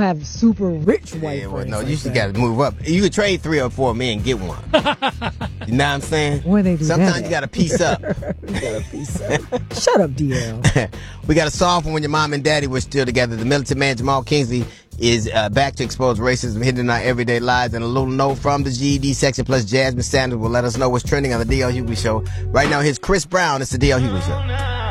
have super rich white Yeah, well, friends. no, like you just that. got to move up. You could trade 3 or 4 men and get one. You know what I'm saying? Where they do Sometimes that you got to piece up. Shut up, DL. We got a song from when your mom and daddy were still together. The militant man Jamal Kingsley is back to expose racism hidden in our everyday lives. And a little note from the GED section plus Jasmine Sanders will let us know what's trending on the DL Hughley Show. Right now, here's Chris Brown. It's the DL Hughley Show.